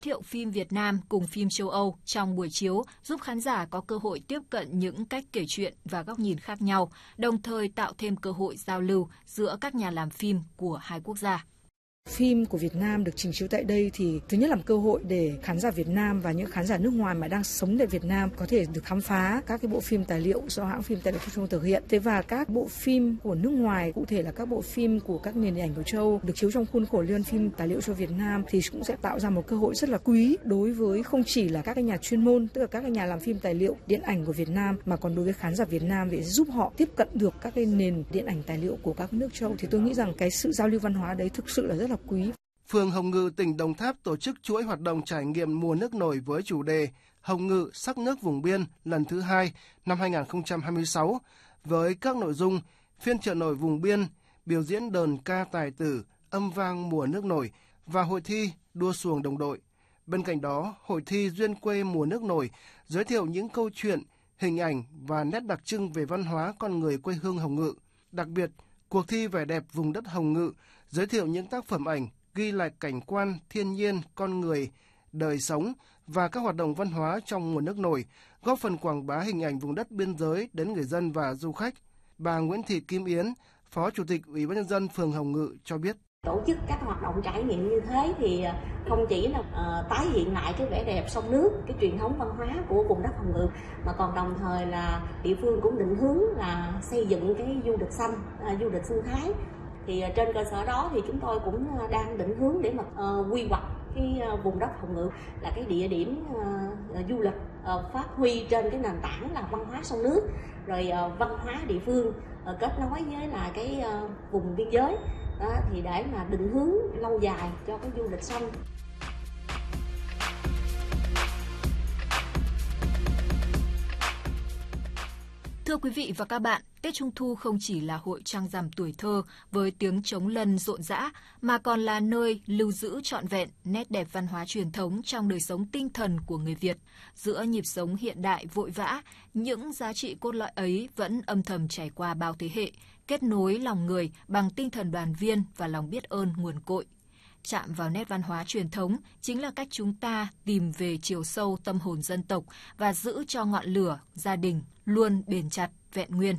Thiệu phim Việt Nam cùng phim châu Âu trong buổi chiếu giúp khán giả có cơ hội tiếp cận những cách kể chuyện và góc nhìn khác nhau, đồng thời tạo thêm cơ hội giao lưu giữa các nhà làm phim của hai quốc gia. Phim của Việt Nam được trình chiếu tại đây thì thứ nhất là một cơ hội để khán giả Việt Nam và những khán giả nước ngoài mà đang sống tại Việt Nam có thể được khám phá các cái bộ phim tài liệu do hãng phim Tài liệu Phim Trung thực hiện. Thế và các bộ phim của nước ngoài, cụ thể là các bộ phim của các nền điện ảnh của châu Âu được chiếu trong khuôn khổ Liên hoan phim tài liệu cho Việt Nam thì cũng sẽ tạo ra một cơ hội rất là quý đối với không chỉ là các cái nhà chuyên môn, tức là các cái nhà làm phim tài liệu điện ảnh của Việt Nam, mà còn đối với khán giả Việt Nam để giúp họ tiếp cận được các cái nền điện ảnh tài liệu của các nước châu Âu. Thì tôi nghĩ rằng cái sự giao lưu văn hóa đấy thực sự là rất là quý. Phường Hồng Ngự, tỉnh Đồng Tháp tổ chức chuỗi hoạt động trải nghiệm mùa nước nổi với chủ đề Hồng Ngự sắc nước vùng biên lần thứ 2 năm 2026 với các nội dung phiên chợ nổi vùng biên, biểu diễn đờn ca tài tử, âm vang mùa nước nổi và hội thi đua xuồng đồng đội. Bên cạnh đó, hội thi Duyên quê mùa nước nổi giới thiệu những câu chuyện, hình ảnh và nét đặc trưng về văn hóa con người quê hương Hồng Ngự. Đặc biệt, cuộc thi vẻ đẹp vùng đất Hồng Ngự giới thiệu những tác phẩm ảnh ghi lại cảnh quan, thiên nhiên, con người, đời sống và các hoạt động văn hóa trong mùa nước nổi, góp phần quảng bá hình ảnh vùng đất biên giới đến người dân và du khách. Bà Nguyễn Thị Kim Yến, Phó Chủ tịch Ủy ban nhân dân phường Hồng Ngự cho biết. Tổ chức các hoạt động trải nghiệm như thế thì không chỉ là tái hiện lại cái vẻ đẹp sông nước, cái truyền thống văn hóa của vùng đất Hồng Ngự, mà còn đồng thời là địa phương cũng định hướng là xây dựng cái du lịch xanh, du lịch sinh thái. Thì trên cơ sở đó thì chúng tôi cũng đang định hướng để mà quy hoạch cái vùng đất Hồng Ngự là cái địa điểm du lịch phát huy trên cái nền tảng là văn hóa sông nước, rồi văn hóa địa phương kết nối với là cái vùng biên giới đó, thì để mà định hướng lâu dài cho cái du lịch xanh. Thưa quý vị và các bạn, Tết Trung Thu không chỉ là hội trăng rằm tuổi thơ với tiếng trống lân rộn rã, mà còn là nơi lưu giữ trọn vẹn nét đẹp văn hóa truyền thống trong đời sống tinh thần của người Việt. Giữa nhịp sống hiện đại vội vã, những giá trị cốt lõi ấy vẫn âm thầm trải qua bao thế hệ, kết nối lòng người bằng tinh thần đoàn viên và lòng biết ơn nguồn cội. Chạm vào nét văn hóa truyền thống chính là cách chúng ta tìm về chiều sâu tâm hồn dân tộc và giữ cho ngọn lửa gia đình luôn bền chặt, vẹn nguyên.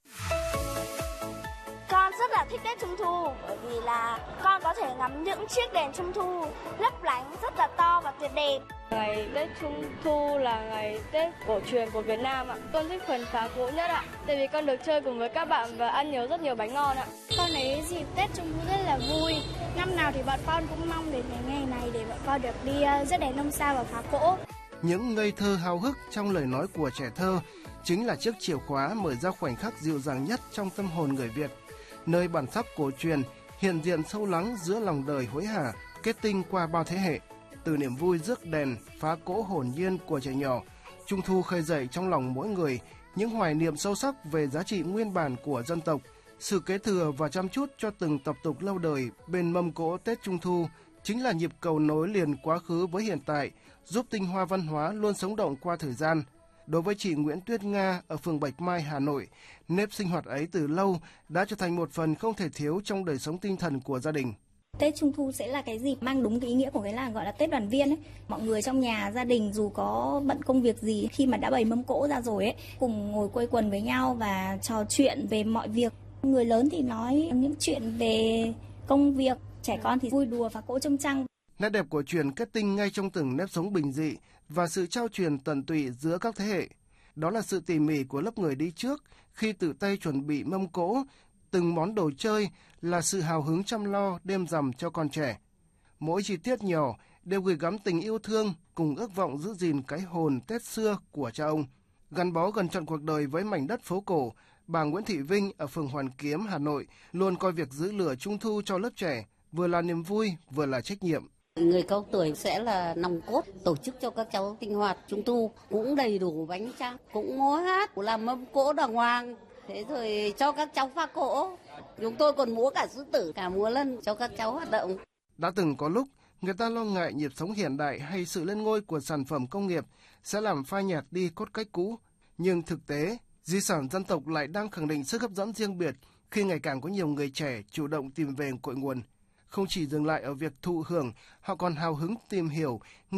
Con rất là thích Tết Trung Thu bởi vì là con có thể ngắm những chiếc đèn Trung Thu lấp lánh rất là to và tuyệt đẹp. Ngày Tết Trung Thu là ngày Tết cổ truyền của Việt Nam ạ. Con thích phần phá cỗ nhất ạ, tại vì con được chơi cùng với các bạn và ăn rất nhiều bánh ngon ạ. Con thấy dịp Tết Trung Thu rất là vui. Năm nào thì bọn con cũng mong đến ngày này để bọn con được đi rước đèn ông sao và phá cỗ. Những ngây thơ háo hức trong lời nói của trẻ thơ chính là chiếc chìa khóa mở ra khoảnh khắc dịu dàng nhất trong tâm hồn người Việt, nơi bản sắc cổ truyền hiện diện sâu lắng giữa lòng đời hối hả, kết tinh qua bao thế hệ. Từ niềm vui rước đèn, phá cỗ hồn nhiên của trẻ nhỏ, Trung Thu khơi dậy trong lòng mỗi người những hoài niệm sâu sắc về giá trị nguyên bản của dân tộc, sự kế thừa và chăm chút cho từng tập tục lâu đời bên mâm cỗ Tết Trung Thu chính là nhịp cầu nối liền quá khứ với hiện tại, giúp tinh hoa văn hóa luôn sống động qua thời gian. Đối với chị Nguyễn Tuyết Nga ở phường Bạch Mai, Hà Nội, nếp sinh hoạt ấy từ lâu đã trở thành một phần không thể thiếu trong đời sống tinh thần của gia đình. Tết Trung Thu sẽ là cái dịp mang đúng cái ý nghĩa của cái là gọi là Tết đoàn viên ấy. Mọi người trong nhà, gia đình dù có bận công việc gì, khi mà đã bày mâm cỗ ra rồi ấy, cùng ngồi quây quần với nhau và trò chuyện về mọi việc. Người lớn thì nói những chuyện về công việc, trẻ con thì vui đùa và cỗ trông trăng. Nét đẹp của truyền kết tinh ngay trong từng nếp sống bình dị và sự trao truyền tận tụy giữa các thế hệ. Đó là sự tỉ mỉ của lớp người đi trước khi tự tay chuẩn bị mâm cỗ, từng món đồ chơi là sự hào hứng chăm lo đêm rằm cho con trẻ. Mỗi chi tiết nhỏ đều gửi gắm tình yêu thương cùng ước vọng giữ gìn cái hồn Tết xưa của cha ông. Gắn bó gần trọn cuộc đời với mảnh đất phố cổ, bà Nguyễn Thị Vinh ở phường Hoàn Kiếm, Hà Nội luôn coi việc giữ lửa Trung Thu cho lớp trẻ vừa là niềm vui vừa là trách nhiệm. Người cao tuổi sẽ là nòng cốt tổ chức cho các cháu sinh hoạt Trung Thu, cũng đầy đủ bánh tráng, cũng múa hát, cũng làm mâm cỗ đàng hoàng, thế rồi cho các cháu phá cỗ. Chúng tôi còn múa cả sư tử, cả múa lân cho các cháu hoạt động. Đã từng có lúc người ta lo ngại nhịp sống hiện đại hay sự lên ngôi của sản phẩm công nghiệp sẽ làm phai nhạt đi cốt cách cũ, nhưng thực tế di sản dân tộc lại đang khẳng định sức hấp dẫn riêng biệt khi ngày càng có nhiều người trẻ chủ động tìm về cội nguồn. Không chỉ dừng lại ở việc thụ hưởng, họ còn hào hứng tìm hiểu,